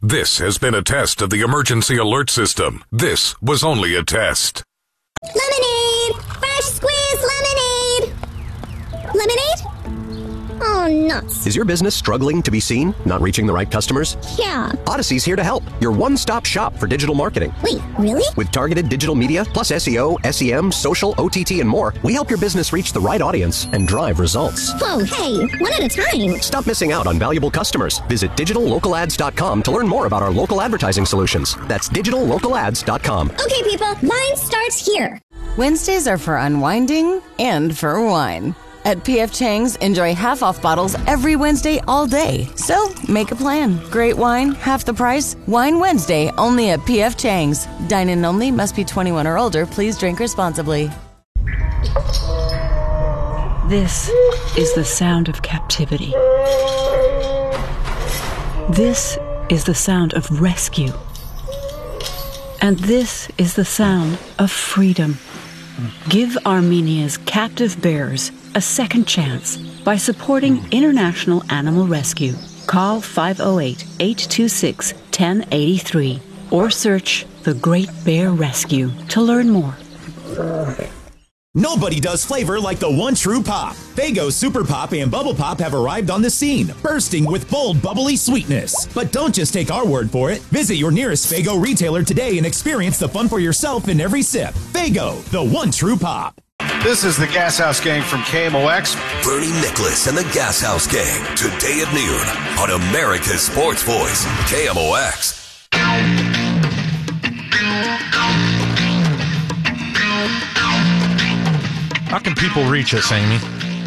This has been a test of the emergency alert system. This was only a test. Lemonade! Fresh squeezed lemonade! Lemonade? Oh, nuts. Is your business struggling to be seen? Not reaching the right customers? Yeah. Odyssey's here to help. Your one-stop shop for digital marketing. Wait, really? With targeted digital media, plus SEO, SEM, social, OTT, and more, we help your business reach the right audience and drive results. Whoa, hey, one at a time. Stop missing out on valuable customers. Visit digitallocalads.com to learn more about our local advertising solutions. That's digitallocalads.com. Okay, people, mine starts here. Wednesdays are for unwinding and for wine. At P.F. Chang's, enjoy half-off bottles every Wednesday all day. So, make a plan. Great wine, half the price. Wine Wednesday, only at P.F. Chang's. Dine-in only, must be 21 or older. Please drink responsibly. This is the sound of captivity. This is the sound of rescue. And this is the sound of freedom. Give Armenia's captive bears a second chance by supporting International Animal Rescue. Call 508-826-1083 or search The Great Bear Rescue to learn more. Nobody does flavor like the one true pop. Faygo Super Pop and Bubble Pop have arrived on the scene, bursting with bold, bubbly sweetness. But don't just take our word for it. Visit your nearest Faygo retailer today and experience the fun for yourself in every sip. Faygo, the one true pop. This is the Gas House Gang from KMOX. Bernie Nicholas and the Gas House Gang, today at noon on America's Sports Voice, KMOX. How can people reach us, Amy?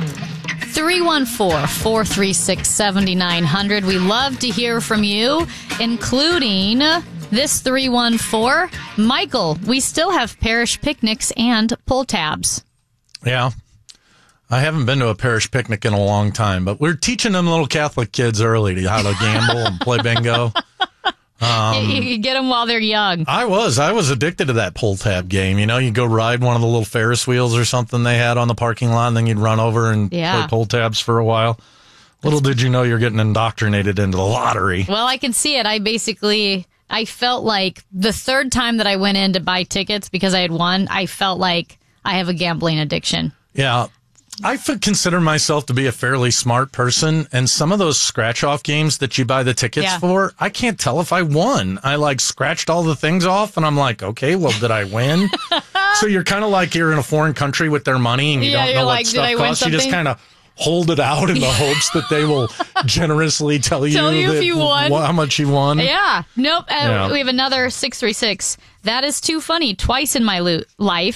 314-436-7900. We love to hear from you, including this 314. Michael, we still have parish picnics and pull tabs. Yeah. I haven't been to a parish picnic in a long time, but we're teaching them little Catholic kids early how to gamble and play bingo. You get them while they're young. I was addicted to that pull tab game. You know, you go ride one of the little Ferris wheels or something they had on the parking lot, and then you'd run over and play pull tabs for a while. Little did you know you're getting indoctrinated into the lottery. Well, I can see it. I felt like the third time that I went in to buy tickets because I had won, I felt like I have a gambling addiction. Yeah. I consider myself to be a fairly smart person, and some of those scratch-off games that you buy the tickets for, I can't tell if I won. I, scratched all the things off, and I'm like, okay, well, did I win? So you're kind of like you're in a foreign country with their money, and you don't know what stuff costs. You just kind of hold it out in the hopes that they will generously tell you if you won. How much you won. Yeah. Nope. We have another 636. That is too funny. Twice in my life,